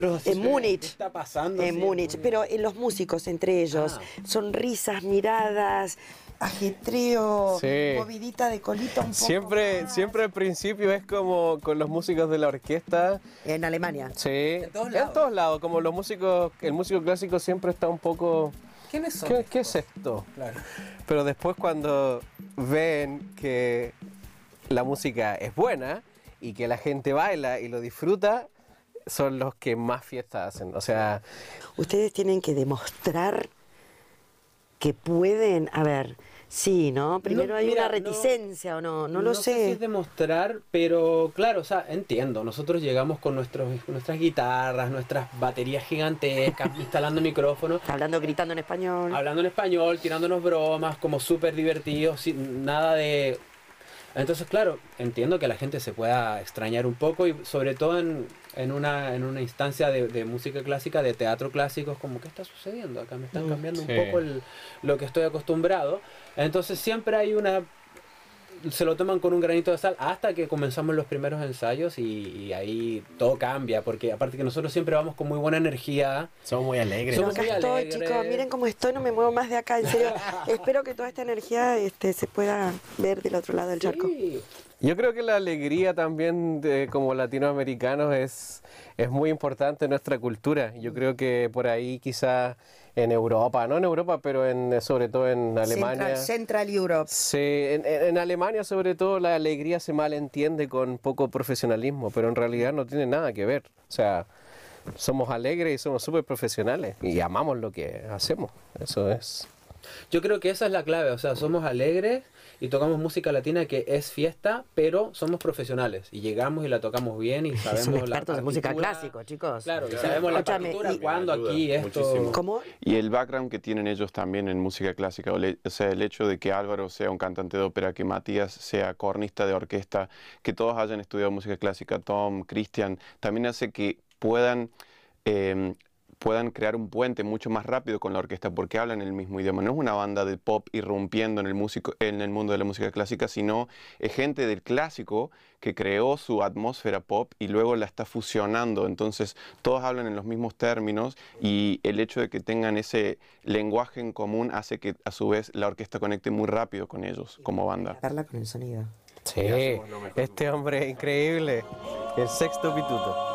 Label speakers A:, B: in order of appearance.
A: En Múnich.
B: ¿Qué está pasando?
A: En Múnich. Pero en los músicos entre ellos, sonrisas, miradas, ajetreo,
C: Sí.
A: movidita de colita un poco
C: Siempre,
A: más.
C: siempre al principio es como con los músicos de la orquesta.
A: En Alemania.
C: Sí,
B: En todos lados.
C: en todos lados, como los músicos, el músico clásico siempre está un poco...
B: ¿Quiénes son?
C: ¿Qué es esto?
B: Claro.
C: Pero después cuando ven que la música es buena y que la gente baila y lo disfruta, son los que más fiestas hacen. O sea,
A: Ustedes tienen que demostrar que pueden, a ver, sí, ¿no? Primero
B: No,
A: hay
B: mira,
A: una reticencia o no, no lo
B: sé si
A: sé.
B: es demostrar, pero claro, o sea, entiendo. Nosotros llegamos con nuestras guitarras, nuestras baterías gigantescas, instalando micrófonos,
A: Hablando, gritando en español.
B: hablando en español, tirándonos bromas, como súper divertidos, sin nada de... Entonces, claro, entiendo que la gente se pueda extrañar un poco y sobre todo en una instancia de música clásica, de teatro clásico, es como, ¿qué está sucediendo acá? Me están cambiando
C: Sí.
B: un poco lo que estoy acostumbrado. Entonces siempre hay una... Se lo toman con un granito de sal hasta que comenzamos los primeros ensayos y ahí todo cambia, porque aparte que nosotros siempre vamos con muy buena energía.
C: somos muy alegres.
A: Pero
B: Somos
A: acá
B: muy
A: estoy,
B: alegres.
A: chicos, miren cómo estoy, no me muevo más de acá, en serio. Espero que toda esta energía se pueda ver del otro lado del charco.
B: Sí.
C: Yo creo que la alegría también de, como latinoamericanos es muy importante en nuestra cultura. Yo creo que por ahí quizás en Europa, no en Europa, pero sobre todo en Alemania.
A: Central Europe.
C: Sí, en Alemania sobre todo la alegría se malentiende con poco profesionalismo, pero en realidad no tiene nada que ver. O sea, somos alegres y somos súper profesionales y amamos lo que hacemos. Eso es.
B: Yo creo que esa es la clave, o sea, somos alegres y tocamos música latina que es fiesta, pero somos profesionales y llegamos y la tocamos bien y sabemos
A: Son
B: la
A: expertos de música
B: partitura.
A: clásico, chicos.
B: Claro, y sabemos la
A: Escúchame,
B: partitura,
A: y-
B: cuando
D: Ayuda,
B: aquí esto...
D: muchísimo.
A: ¿Cómo?
D: Y el background que tienen ellos también en música clásica, o sea, el hecho de que Álvaro sea un cantante de ópera, que Matías sea cornista de orquesta, que todos hayan estudiado música clásica, Tom, Cristian, también hace que puedan crear un puente mucho más rápido con la orquesta porque hablan el mismo idioma. No es una banda de pop irrumpiendo en el mundo de la música clásica, sino es gente del clásico que creó su atmósfera pop y luego la está fusionando. Entonces todos hablan en los mismos términos y el hecho de que tengan ese lenguaje en común hace que a su vez la orquesta conecte muy rápido con ellos como banda.
A: Darla con el sonido.
C: Sí, este hombre es increíble. El sexto pituto.